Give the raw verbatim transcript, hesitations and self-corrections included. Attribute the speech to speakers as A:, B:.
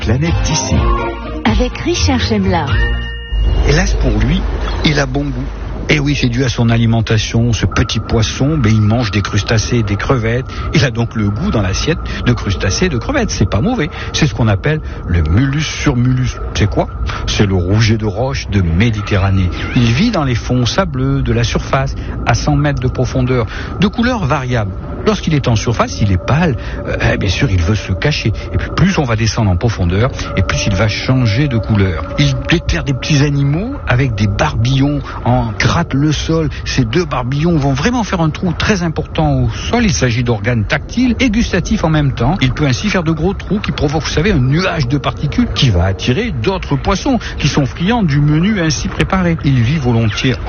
A: Planète d'ici.
B: Avec Richard Chemla.
C: Hélas pour lui, il a bon goût. Et oui, c'est dû à son alimentation. Ce petit poisson, ben, il mange des crustacés et des crevettes. Il a donc le goût dans l'assiette de crustacés et de crevettes. C'est pas mauvais. C'est ce qu'on appelle le mulus sur mulus. C'est quoi? C'est le rouget de roche de Méditerranée. Il vit dans les fonds sableux de la surface, à cent mètres de profondeur, de couleur variable. Lorsqu'il est en surface, il est pâle. Euh, bien sûr, il veut se cacher. Et puis, plus on va descendre en profondeur, et plus il va changer de couleur. Il déterre des petits animaux avec des barbillons, en gratte le sol. Ces deux barbillons vont vraiment faire un trou très important au sol. Il s'agit d'organes tactiles et gustatifs en même temps. Il peut ainsi faire de gros trous qui provoquent, vous savez, un nuage de particules qui va attirer d'autres poissons qui sont friands du menu ainsi préparé. Il vit volontiers